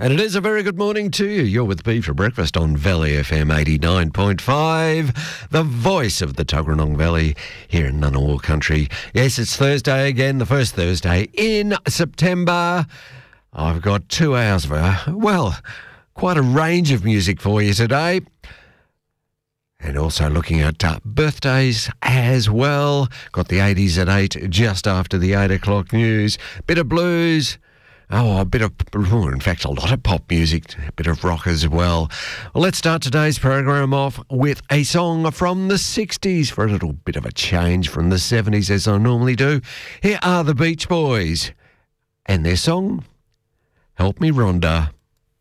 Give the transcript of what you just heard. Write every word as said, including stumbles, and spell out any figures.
And it is a very good morning to you. You're with B for breakfast on Valley F M eighty-nine point five, the voice of the Tuggeranong Valley here in Ngunnawal country. Yes, it's Thursday again, the first Thursday in September. I've got two hours of, uh, well, quite a range of music for you today. And also looking at uh, birthdays as well. Got the eighties at eight, just after the eight o'clock news. Bit of blues. Oh, a bit of, in fact, a lot of pop music, a bit of rock as well. Well, let's start today's program off with a song from the sixties for a little bit of a change from the seventies, as I normally do. Here are the Beach Boys and their song, Help Me Rhonda.